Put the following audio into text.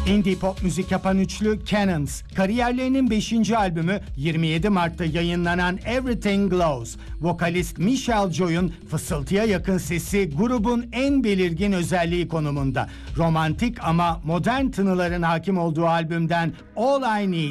Indie pop müzik yapan üçlü Cannons, kariyerlerinin 5. albümü 27 Mart'ta yayınlanan Everything Glows. Vokalist Michelle Joy'un fısıltıya yakın sesi grubun en belirgin özelliği konumunda. Romantik ama modern tınıların hakim olduğu albümden All I Need